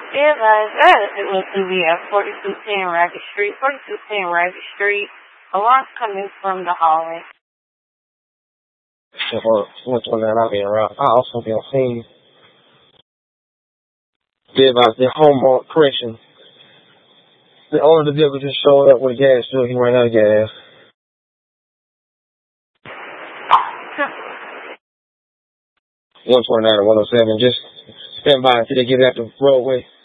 Yeah, guys, it was to be at 4210 Ragged Street. 4210 Ragged Street. Alarms coming from the hallway. What's on that I'll be around. I also been seen. Did about the home correction. The owner of the vehicle just showed up with a gas still. He ran out of gas. 129 or 107. Just stand by until they get out the roadway.